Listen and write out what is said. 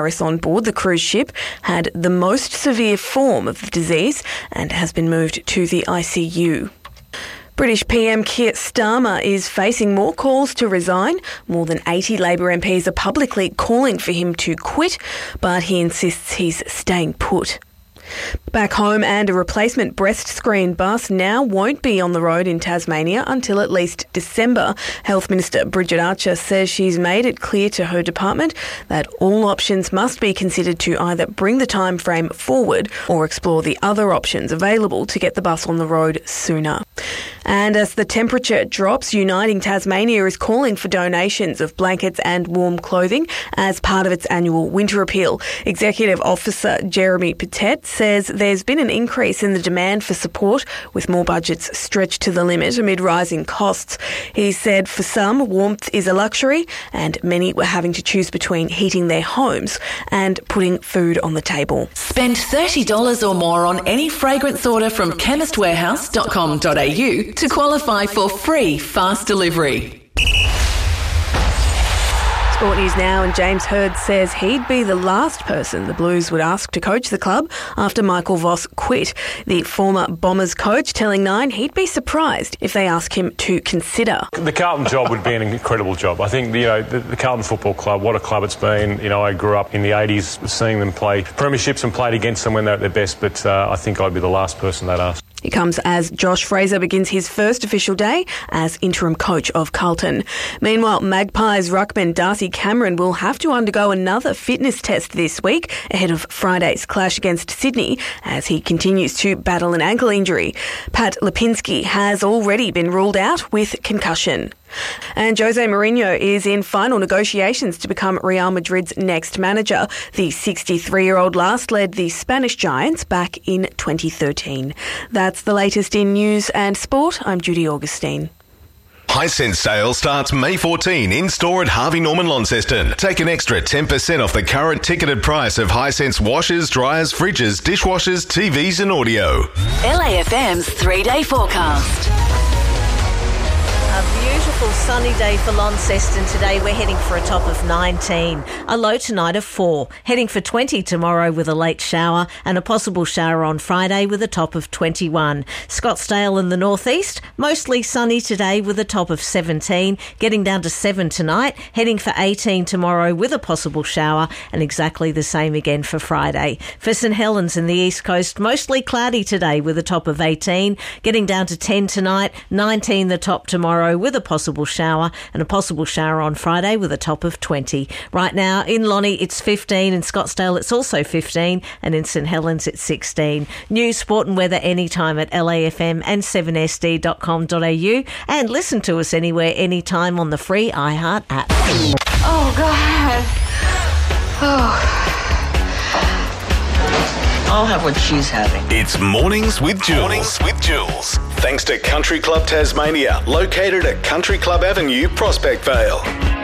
on board the cruise ship had the most severe form of the disease and has been moved to the ICU. British PM Keir Starmer is facing more calls to resign. More than 80 Labor MPs are publicly calling for him to quit, but he insists he's staying put. Back home, and a replacement breast screen bus now won't be on the road in Tasmania until at least December. Health Minister Bridget Archer says she's made it clear to her department that all options must be considered to either bring the time frame forward or explore the other options available to get the bus on the road sooner. And as the temperature drops, Uniting Tasmania is calling for donations of blankets and warm clothing as part of its annual winter appeal. Executive Officer Jeremy Patet says there's been an increase in the demand for support, with more budgets stretched to the limit amid rising costs. He said for some, warmth is a luxury, and many were having to choose between heating their homes and putting food on the table. Spend $30 or more on any fragrance order from chemistwarehouse.com.au to qualify for free fast delivery. Sport news now, and James Hird says he'd be the last person the Blues would ask to coach the club after Michael Voss quit. The former Bombers coach telling Nine he'd be surprised if they ask him to consider. The Carlton job would be an incredible job. I think, the Carlton Football Club, what a club it's been. I grew up in the 80s seeing them play premierships and played against them when they're at their best, but I think I'd be the last person they'd ask. It comes as Josh Fraser begins his first official day as interim coach of Carlton. Meanwhile, Magpies ruckman Darcy Cameron will have to undergo another fitness test this week ahead of Friday's clash against Sydney as he continues to battle an ankle injury. Pat Lipinski has already been ruled out with concussion. And Jose Mourinho is in final negotiations to become Real Madrid's next manager. The 63-year-old last led the Spanish Giants back in 2013. That's the latest in news and sport. I'm Judy Augustine. Hisense sale starts May 14 in-store at Harvey Norman Launceston. Take an extra 10% off the current ticketed price of Hisense washers, dryers, fridges, dishwashers, TVs and audio. LAFM's 3-day forecast. A beautiful sunny day for Launceston today. We're heading for a top of 19. A low tonight of 4. Heading for 20 tomorrow with a late shower and a possible shower on Friday with a top of 21. Scottsdale in the northeast, mostly sunny today with a top of 17. Getting down to 7 tonight. Heading for 18 tomorrow with a possible shower and exactly the same again for Friday. For St Helens in the east coast, mostly cloudy today with a top of 18. Getting down to 10 tonight. 19 the top tomorrow with a possible shower and a possible shower on Friday with a top of 20. Right now in Lonnie it's 15, in Scottsdale it's also 15, and in St Helens it's 16. News, sport and weather anytime at LAFM and 7sd.com.au, and listen to us anywhere, anytime on the free iHeart app. Oh God. Oh. I'll have what she's having. It's Mornings with Jules. Thanks to Country Club Tasmania, located at Country Club Avenue, Prospect Vale.